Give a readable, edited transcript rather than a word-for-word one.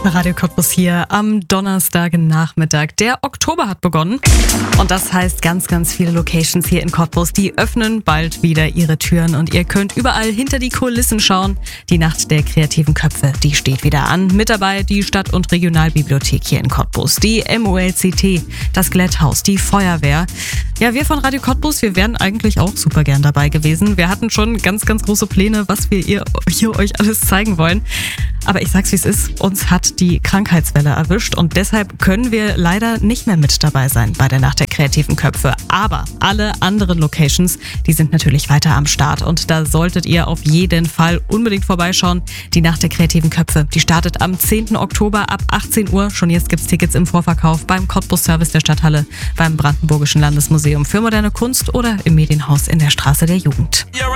Radio Cottbus hier am Donnerstagnachmittag. Der Oktober hat begonnen und das heißt, ganz, ganz viele Locations hier in Cottbus, die öffnen bald wieder ihre Türen und ihr könnt überall hinter die Kulissen schauen. Die Nacht der kreativen Köpfe, die steht wieder an. Mit dabei die Stadt- und Regionalbibliothek hier in Cottbus, die MOLCT, das Glätthaus, die Feuerwehr. Ja, wir von Radio Cottbus, wir wären eigentlich auch super gern dabei gewesen. Wir hatten schon ganz, ganz große Pläne, was wir hier euch alles zeigen wollen. Aber ich sag's wie es ist, uns hat die Krankheitswelle erwischt und deshalb können wir leider nicht mehr mit dabei sein bei der Nacht der kreativen Köpfe. Aber alle anderen Locations, die sind natürlich weiter am Start und da solltet ihr auf jeden Fall unbedingt vorbeischauen. Die Nacht der kreativen Köpfe, die startet am 10. Oktober ab 18 Uhr. Schon jetzt gibt's Tickets im Vorverkauf beim Cottbus Service der Stadthalle, beim Brandenburgischen Landesmuseum für moderne Kunst oder im Medienhaus in der Straße der Jugend.